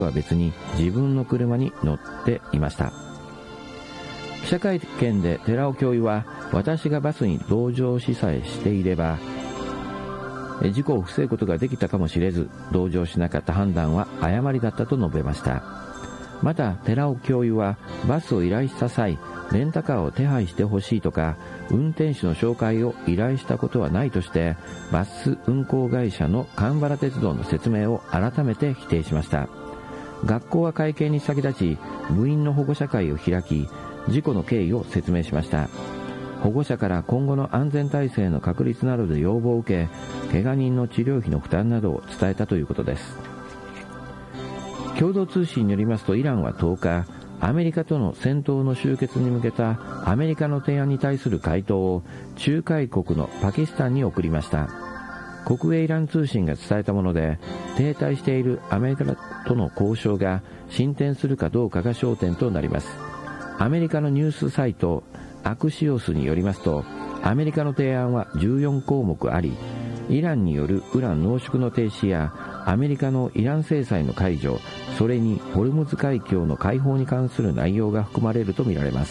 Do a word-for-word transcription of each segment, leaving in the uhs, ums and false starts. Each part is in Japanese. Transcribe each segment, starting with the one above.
は別に自分の車に乗っていました。記者会見で寺尾教諭は、私がバスに同乗しさえしていれば事故を防ぐことができたかもしれず、同乗しなかった判断は誤りだったと述べました。また寺尾教諭は、バスを依頼した際レンタカーを手配してほしいとか運転手の紹介を依頼したことはないとして、バス運行会社の蒲原鉄道の説明を改めて否定しました。学校は会見に先立ち部員の保護者会を開き、事故の経緯を説明しました。保護者から今後の安全体制の確立などで要望を受け、怪我人の治療費の負担などを伝えたということです。共同通信によりますと、イランはとおか、アメリカとの戦闘の終結に向けたアメリカの提案に対する回答を仲介国のパキスタンに送りました。国営イラン通信が伝えたもので、停滞しているアメリカとの交渉が進展するかどうかが焦点となります。アメリカのニュースサイトアクシオスによりますと、アメリカの提案はじゅうよんこうもくあり、イランによるウラン濃縮の停止やアメリカのイラン制裁の解除、それにホルムズ海峡の開放に関する内容が含まれるとみられます。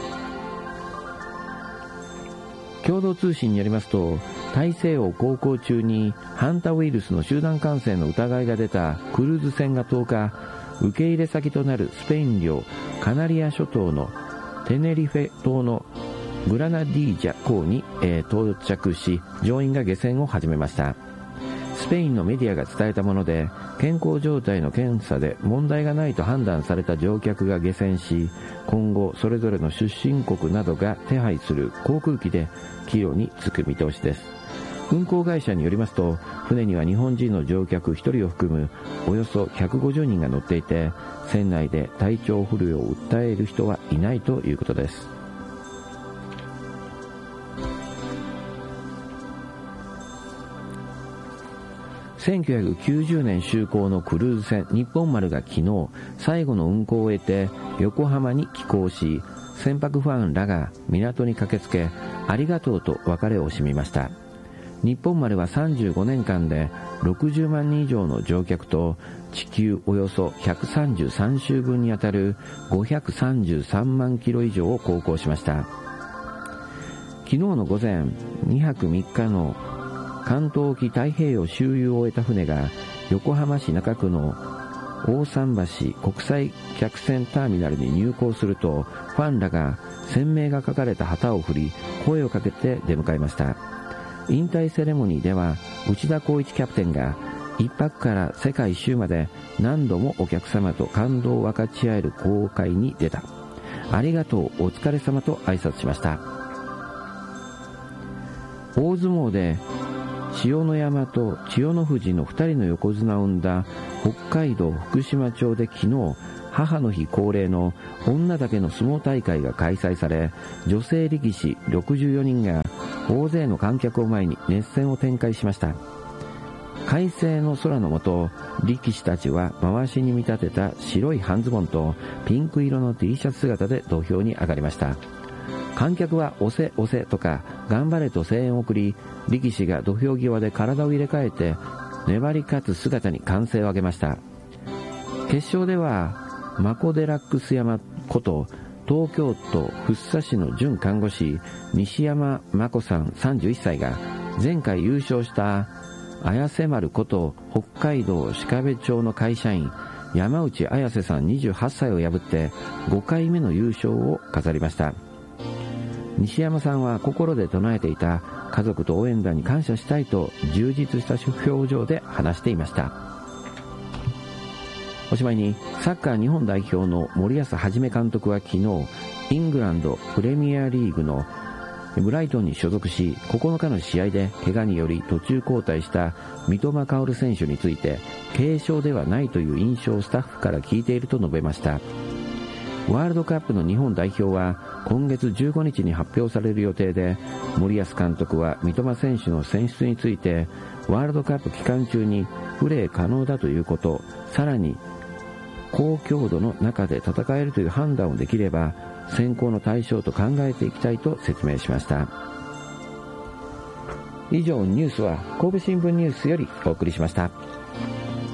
共同通信によりますと、大西洋航行中にハンタウイルスの集団感染の疑いが出たクルーズ船がとおか、受け入れ先となるスペイン領カナリア諸島のテネリフェ島のグラナディージャ港に、えー、到着し、乗員が下船を始めました。スペインのメディアが伝えたもので、健康状態の検査で問題がないと判断された乗客が下船し、今後それぞれの出身国などが手配する航空機で帰路に着く見通しです。運航会社によりますと、船には日本人の乗客ひとりを含むおよそひゃくごじゅうにんが乗っていて、船内で体調不良を訴える人はいないということです。せんきゅうひゃくきゅうじゅうねん就航のクルーズ船日本丸が昨日最後の運航を終えて横浜に寄港し、船舶ファンらが港に駆けつけ、ありがとうと別れを惜しみました。日本丸はさんじゅうごねんかんでろくじゅうまんにん以上の乗客と地球およそひゃくさんじゅうさんしゅうぶんにあたるごひゃくさんじゅうさんまんキロ以上を航行しました。昨日の午前、にはくみっかの関東沖太平洋周遊を終えた船が横浜市中区の大桟橋国際客船ターミナルに入港すると、ファンらが船名が書かれた旗を振り声をかけて出迎えました。引退セレモニーでは内田光一キャプテンが一泊から世界一周まで何度もお客様と感動を分かち合える航海に出た、ありがとうお疲れ様と挨拶しました。大相撲で千代の山と千代の富士のふたりの横綱を生んだ北海道福島町で昨日、母の日恒例の女だけの相撲大会が開催され、女性力士ろくじゅうよにんが大勢の観客を前に熱戦を展開しました。快晴の空の下、力士たちは回しに見立てた白い半ズボンとピンク色の T シャツ姿で土俵に上がりました。観客は押せ押せとか頑張れと声援を送り、力士が土俵際で体を入れ替えて粘り勝つ姿に歓声を上げました。決勝ではマコデラックス山こと東京都福生市の準看護師西山真子さんさんじゅういっさいが、前回優勝した綾瀬丸こと北海道鹿部町の会社員山内綾瀬さんにじゅうはっさいを破ってごかいめの優勝を飾りました。西山さんは心で唱えていた家族と応援団に感謝したいと充実した表情で話していました。おしまいに、サッカー日本代表の森保一監督は昨日、イングランドプレミアリーグのブライトンに所属し、ここのかの試合で怪我により途中交代した三笘薫選手について、軽傷ではないという印象をスタッフから聞いていると述べました。ワールドカップの日本代表は今月じゅうごにちに発表される予定で、森保監督は三笘選手の選出について、ワールドカップ期間中にプレー可能だということ、さらに高強度の中で戦えるという判断をできれば選考の対象と考えていきたいと説明しました。以上、ニュースは神戸新聞ニュースよりお送りしました。